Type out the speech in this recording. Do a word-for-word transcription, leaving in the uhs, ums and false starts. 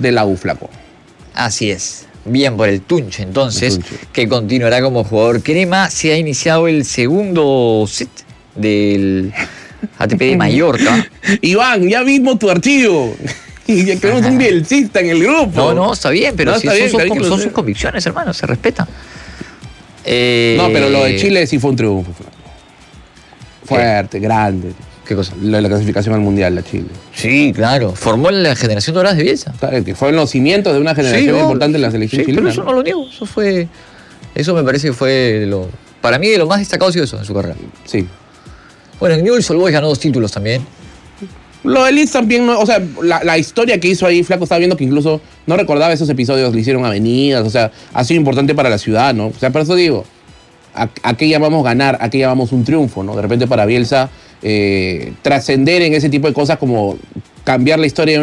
de la U, flaco. Así es. Bien por el Tunche, entonces, El Tunche. que continuará como jugador crema. Se ha iniciado el segundo set del A T P de Mallorca. Iván, ya vimos tu archivo. Y ya queremos un bielcista en el grupo. No, no, está bien, pero No, si está son, bien, son- está bien que son lo sus sé. convicciones, hermano, se respeta. Eh, No, pero lo de Chile sí fue un triunfo, flaco. Fuerte, grande. ¿Qué cosa? La, la clasificación al Mundial, la Chile. Sí, claro. Formó la generación dorada de Bielsa. ¿Sabes? Que fueron los cimientos de una generación obvio, importante en la sí, selección sí, chilena. pero eso no lo niego. Eso fue. Eso me parece que fue lo. Para mí, de lo más destacado ha sido eso en su carrera. Sí. Bueno, en Newell's Old Boys ganó dos títulos también. Lo de Leeds también, no, o sea, la, la historia que hizo ahí, Flaco, estaba viendo que incluso no recordaba esos episodios, le hicieron avenidas, o sea, ha sido importante para la ciudad, ¿no? O sea, por eso digo, ¿a, a qué llamamos ganar? ¿A qué llamamos un triunfo, no? De repente para Bielsa, eh, trascender en ese tipo de cosas como cambiar la historia de